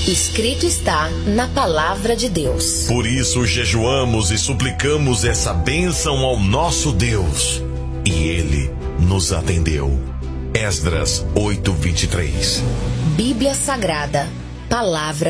Escrito está na Palavra de Deus. Por isso jejuamos e suplicamos essa bênção ao nosso Deus. E Ele nos atendeu. Esdras 8:23. Bíblia Sagrada, Palavra